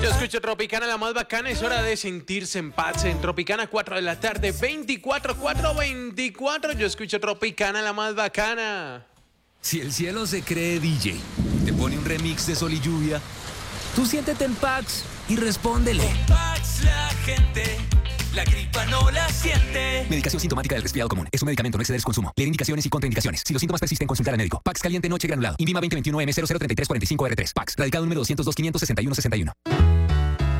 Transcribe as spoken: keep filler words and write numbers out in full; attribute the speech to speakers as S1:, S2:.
S1: Yo escucho Tropicana, la más bacana. Es hora de sentirse en paz. En Tropicana, cuatro de la tarde, veinticuatro, cuatro, veinticuatro. Yo escucho Tropicana, la más bacana.
S2: Si el cielo se cree D J, te pone un remix de Sol y Lluvia, tú siéntete en Pax y respóndele.
S3: Con Pax la gente, la gripa no la siente.
S2: Medicación sintomática del resfriado común. Es un medicamento, no exceder su consumo. Leer indicaciones y contraindicaciones. Si los síntomas persisten, consultar al médico. Pax caliente noche granulado. Invima veinte veintiuno M cero cero treinta y tres cuarenta y cinco R tres. Pax. Radicado número doscientos dos, quinientos sesenta y uno sesenta y uno.